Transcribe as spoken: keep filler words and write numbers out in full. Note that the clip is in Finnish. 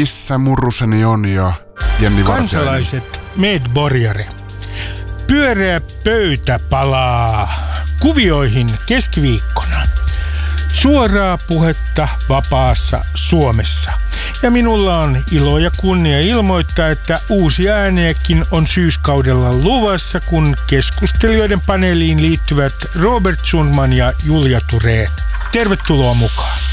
Missä murruseni on ja Jenni Vartiainen? Kansalaiset medborgare. Pyöreä pöytä palaa kuvioihin keskiviikkona. Suoraa puhetta vapaassa Suomessa. Ja minulla on ilo ja kunnia ilmoittaa, että uusia ääniäkin on syyskaudella luvassa, kun keskustelijoiden paneeliin liittyvät Robert Sundman ja Julia Thurén. Tervetuloa mukaan.